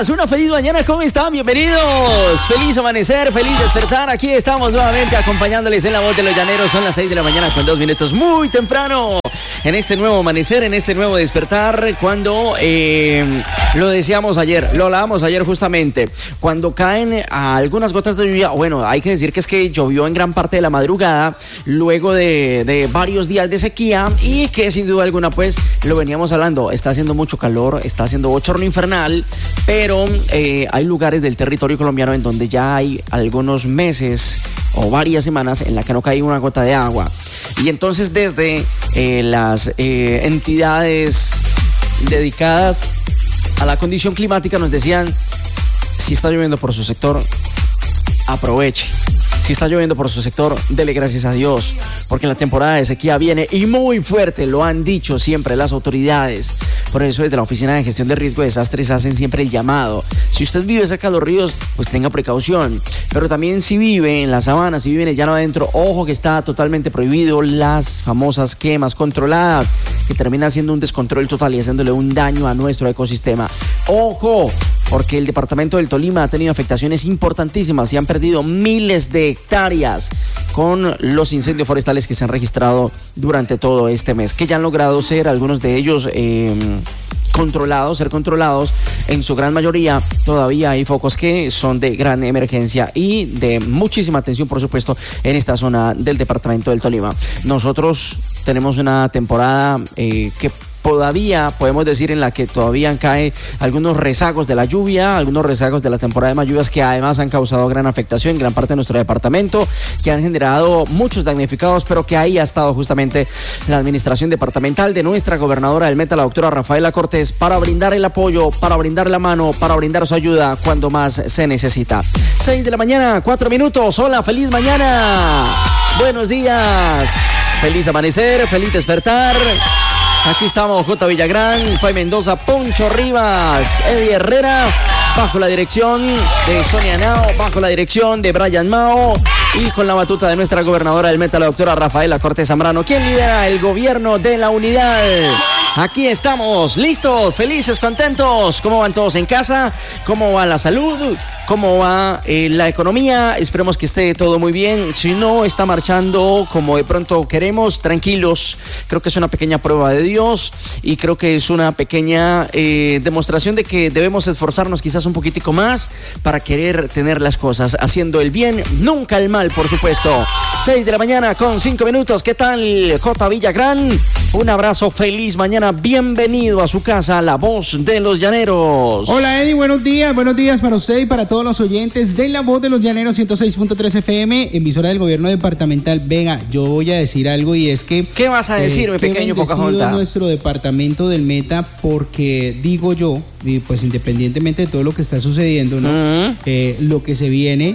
días, una feliz mañana, ¿cómo están? Bienvenidos, feliz amanecer, feliz despertar. Aquí estamos nuevamente acompañándoles en La Voz de los Llaneros. Son las 6 de la mañana con 2 minutos, muy temprano. En este nuevo amanecer, en este nuevo despertar, cuando lo decíamos ayer, lo hablábamos ayer justamente, cuando caen algunas gotas de lluvia. Bueno, hay que decir que es que llovió en gran parte de la madrugada, luego de varios días de sequía, y que sin duda alguna, pues, lo veníamos hablando, está haciendo mucho calor, está haciendo bochorno infernal, pero hay lugares del territorio colombiano en donde ya hay algunos meses o varias semanas en la que no cae una gota de agua. Y entonces desde las entidades dedicadas a la condición climática nos decían: si está lloviendo por su sector, aproveche. Si está lloviendo por su sector, dele gracias a Dios, porque la temporada de sequía viene y muy fuerte, lo han dicho siempre las autoridades. Por eso desde la Oficina de Gestión de Riesgo de Desastres hacen siempre el llamado. Si usted vive cerca de los ríos, pues tenga precaución. Pero también si vive en la sabana, si vive en el llano adentro, ojo que está totalmente prohibido las famosas quemas controladas, que terminan siendo un descontrol total y haciéndole un daño a nuestro ecosistema. ¡Ojo! Porque el departamento del Tolima ha tenido afectaciones importantísimas y han perdido miles de hectáreas con los incendios forestales que se han registrado durante todo este mes, que ya han logrado ser algunos de ellos ser controlados. En su gran mayoría todavía hay focos que son de gran emergencia y de muchísima atención, por supuesto, en esta zona del departamento del Tolima. Nosotros tenemos una temporada que todavía podemos decir en la que todavía cae algunos rezagos de la lluvia, algunos rezagos de la temporada de más lluvias, que además han causado gran afectación en gran parte de nuestro departamento, que han generado muchos damnificados, pero que ahí ha estado justamente la administración departamental de nuestra gobernadora del Meta, la doctora Rafaela Cortés, para brindar el apoyo, para brindar la mano, para brindar su ayuda cuando más se necesita. 6 de la mañana, 4 minutos. Hola, feliz mañana. Buenos días. Feliz amanecer, feliz despertar. Aquí estamos, J. Villagrán, Fay Mendoza, Poncho Rivas, Eddie Herrera, bajo la dirección de Sonia Nao, bajo la dirección de Brian Mao, y con la batuta de nuestra gobernadora del Meta, la doctora Rafaela Cortés Zambrano, quien lidera el gobierno de la unidad. Aquí estamos, listos, felices, contentos. ¿Cómo van todos en casa? ¿Cómo va la salud? ¿Cómo va la economía? Esperemos que esté todo muy bien. Si no está marchando como de pronto queremos, tranquilos. Creo que es una pequeña prueba de Dios y creo que es una pequeña demostración de que debemos esforzarnos quizás un poquitico más para querer tener las cosas haciendo el bien, nunca el mal, por supuesto. 6 de la mañana con 5 minutos. ¿Qué tal, J. Villagrán? Un abrazo, feliz mañana, bienvenido a su casa, La Voz de los Llaneros. Hola, Eddie, buenos días para usted y para todos los oyentes de La Voz de los Llaneros 106.3 FM, emisora del gobierno departamental. Venga, yo voy a decir algo y es que... ¿Qué vas a decir, mi pequeño Pocahontas? Nuestro departamento del Meta, porque digo yo, y pues independientemente de todo lo que está sucediendo, ¿no? Lo que se viene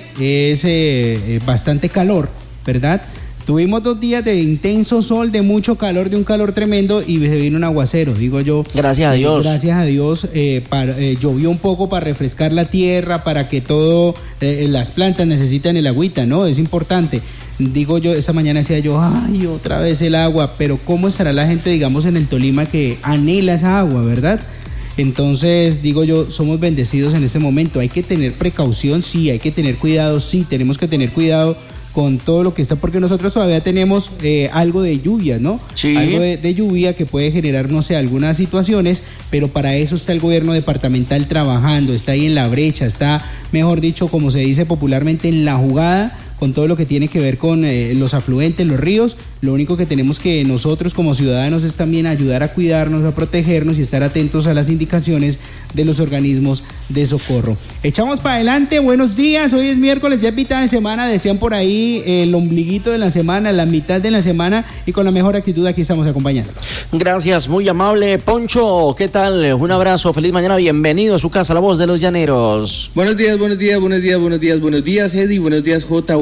es bastante calor, ¿verdad? Tuvimos 2 días de intenso sol, de mucho calor, de un calor tremendo, y se vino un aguacero, digo yo. Gracias a Dios. Gracias a Dios, llovió un poco para refrescar la tierra, para que todo, las plantas necesitan el agüita, ¿no? Es importante. Digo yo, esa mañana decía yo, ay, otra vez el agua, pero ¿cómo estará la gente, digamos, en el Tolima que anhela esa agua, verdad? Entonces, digo yo, somos bendecidos en este momento. Hay que tener precaución, sí, hay que tener cuidado, sí, tenemos que tener cuidado con todo lo que está, porque nosotros todavía tenemos algo de lluvia, ¿no? Sí. Algo de lluvia que puede generar, no sé, algunas situaciones, pero para eso está el gobierno departamental trabajando, está ahí en la brecha, está, mejor dicho, como se dice popularmente, en la jugada, con todo lo que tiene que ver con los afluentes, los ríos. Lo único que tenemos que nosotros como ciudadanos es también ayudar a cuidarnos, a protegernos y estar atentos a las indicaciones de los organismos de socorro. Echamos para adelante, buenos días, hoy es miércoles, ya es mitad de semana, decían por ahí el ombliguito de la semana, la mitad de la semana, y con la mejor actitud aquí estamos acompañando. Gracias, muy amable, Poncho, ¿qué tal? Un abrazo, feliz mañana, bienvenido a su casa, La Voz de los Llaneros. Buenos días, Eddie, buenos días, J,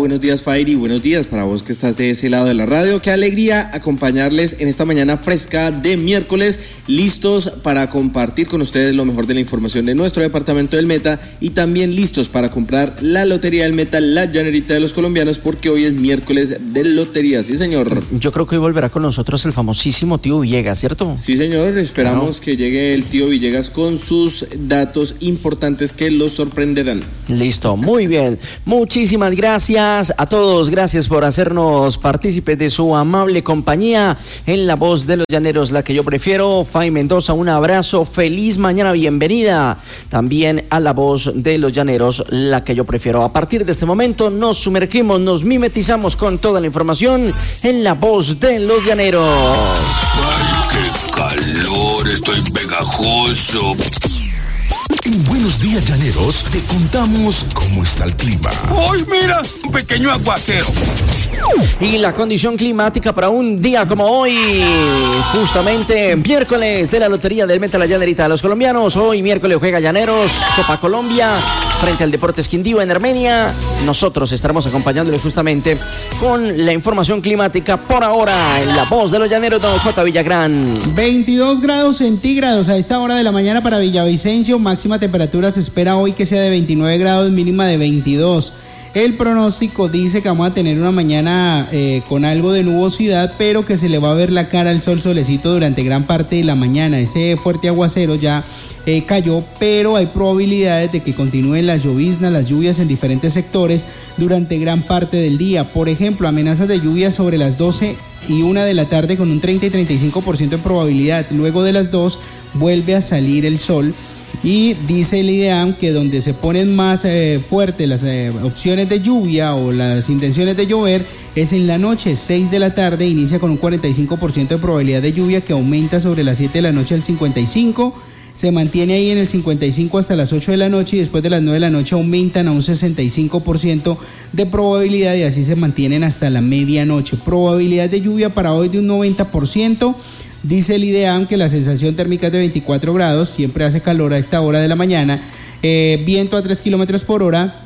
buenos días Fairy, buenos días para vos que estás de ese lado de la radio. Qué alegría acompañarles en esta mañana fresca de miércoles, listos para compartir con ustedes lo mejor de la información de nuestro departamento del Meta y también listos para comprar la Lotería del Meta, la llanerita de los colombianos, porque hoy es miércoles de lotería, sí señor. Yo creo que hoy volverá con nosotros el famosísimo tío Villegas, ¿cierto? Sí señor, esperamos que llegue el tío Villegas con sus datos importantes que los sorprenderán. Listo, muy bien. Muchísimas gracias a todos, gracias por hacernos partícipes de su amable compañía. En la voz de los llaneros, la que yo prefiero, Fay Mendoza, un abrazo, feliz mañana, bienvenida. También a la voz de los llaneros, la que yo prefiero. A partir de este momento nos sumergimos, nos mimetizamos con toda la información en la voz de los llaneros. ¡Ay, qué calor! Estoy pegajoso. En Buenos Días Llaneros te contamos cómo está el clima. ¡Ay, mira! Un pequeño aguacero. Y la condición climática para un día como hoy, justamente miércoles de la Lotería del Meta, la llanerita de los colombianos. Hoy miércoles juega Llaneros, Copa Colombia, frente al Deportes Quindío en Armenia. Nosotros estaremos acompañándole justamente con la información climática por ahora en la voz de los llaneros, don J. Villagrán. 22 grados centígrados a esta hora de la mañana para Villavicencio. Máxima temperatura se espera hoy que sea de 29 grados, mínima de 22. El pronóstico dice que vamos a tener una mañana con algo de nubosidad, pero que se le va a ver la cara al solecito durante gran parte de la mañana. Ese fuerte aguacero ya cayó, pero hay probabilidades de que continúen las lloviznas, las lluvias en diferentes sectores durante gran parte del día. Por ejemplo, amenazas de lluvia sobre las 12 y 1 de la tarde con un 30 y 35% de probabilidad. Luego de las 2 vuelve a salir el sol. Y dice el IDEAM que donde se ponen más fuertes las opciones de lluvia o las intenciones de llover es en la noche, 6 de la tarde, inicia con un 45% de probabilidad de lluvia que aumenta sobre las 7 de la noche al 55%, se mantiene ahí en el 55 hasta las 8 de la noche y después de las 9 de la noche aumentan a un 65% de probabilidad y así se mantienen hasta la medianoche. Probabilidad de lluvia para hoy de un 90%. Dice el IDEAM que la sensación térmica es de 24 grados, siempre hace calor a esta hora de la mañana, viento a 3 kilómetros por hora,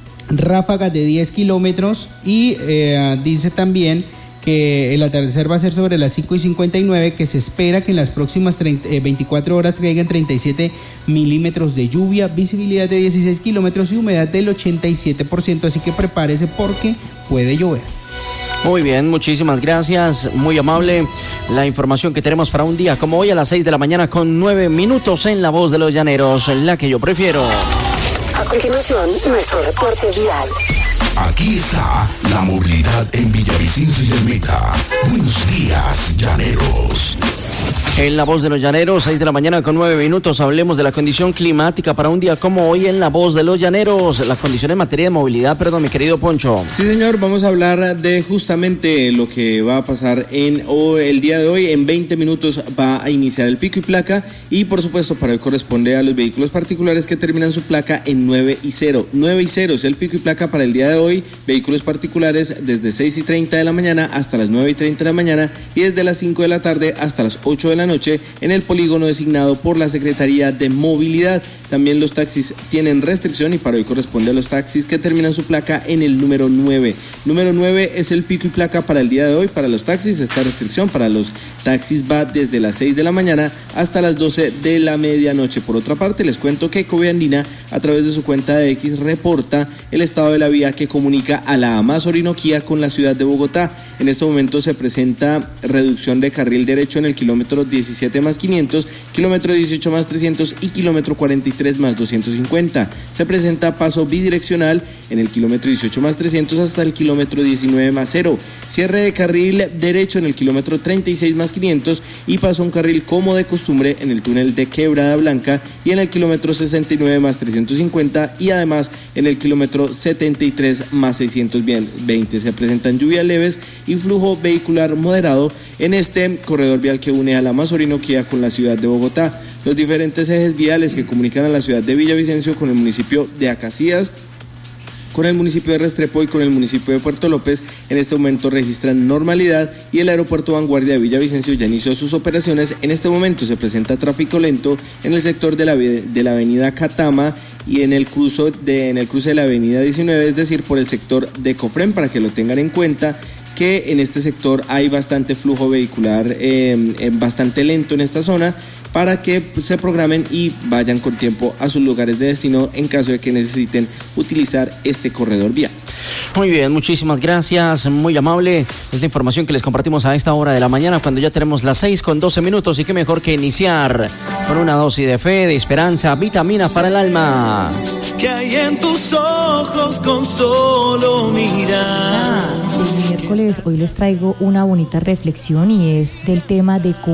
ráfagas de 10 kilómetros y dice también que el atardecer va a ser sobre las 5:59, que se espera que en las próximas 24 horas caigan 37 milímetros de lluvia, visibilidad de 16 kilómetros y humedad del 87%, así que prepárese porque puede llover. Muy bien, muchísimas gracias, muy amable la información que tenemos para un día como hoy a las 6 de la mañana con 9 minutos en la voz de los llaneros, la que yo prefiero. A continuación, nuestro reporte vial. Aquí está la movilidad en Villavicencio y el Meta. Buenos días, llaneros. En la voz de los llaneros, 6 de la mañana con 9 minutos, hablemos de la condición climática para un día como hoy en la voz de los llaneros, las condiciones en materia de movilidad, perdón, mi querido Poncho. Sí señor, vamos a hablar de justamente lo que va a pasar el día de hoy. En 20 minutos va a iniciar el pico y placa y por supuesto para hoy corresponde a los vehículos particulares que terminan su placa en 9 y 0. 9 y 0 es el pico y placa para el día de hoy, vehículos particulares desde 6:30 de la mañana hasta las 9:30 de la mañana y desde las 5 de la tarde hasta las 8 de la noche en el polígono designado por la Secretaría de Movilidad. También los taxis tienen restricción y para hoy corresponde a los taxis que terminan su placa en el número 9. Número 9 es el pico y placa para el día de hoy para los taxis. Esta restricción para los taxis va desde las 6 de la mañana hasta las 12 de la medianoche. Por otra parte, les cuento que Coviandina, a través de su cuenta de X, reporta el estado de la vía que comunica a la Amazorinoquía con la ciudad de Bogotá. En este momento se presenta reducción de carril derecho en el kilómetro 17 más 500, kilómetro 18 más 300 y kilómetro 43 más 250. Se presenta paso bidireccional en el kilómetro 18 más 300 hasta el kilómetro 19 más 0. Cierre de carril derecho en el kilómetro 36 más 500 y paso a un carril como de costumbre en el túnel de Quebrada Blanca y en el kilómetro 69 más 350 y además en el kilómetro 73 más 620. Se presentan lluvias leves y flujo vehicular moderado en este corredor vial que une a la Amazorinoquía con la ciudad de Bogotá. Los diferentes ejes viales que comunican a la ciudad de Villavicencio con el municipio de Acacías, con el municipio de Restrepo y con el municipio de Puerto López en este momento registran normalidad y el aeropuerto Vanguardia de Villavicencio ya inició sus operaciones. En este momento se presenta tráfico lento en el sector de la avenida Catama y en el cruce de la avenida 19, es decir, por el sector de Cofrén, para que lo tengan en cuenta, que en este sector hay bastante flujo vehicular, bastante lento en esta zona, para que se programen y vayan con tiempo a sus lugares de destino en caso de que necesiten utilizar este corredor vial. Muy bien, muchísimas gracias, muy amable. Es la información que les compartimos a esta hora de la mañana, cuando ya tenemos las 6:12, y qué mejor que iniciar con una dosis de fe, de esperanza, vitaminas para el alma. Que hay en tus ojos con solo mirar. El miércoles hoy les traigo una bonita reflexión y es del tema de cómo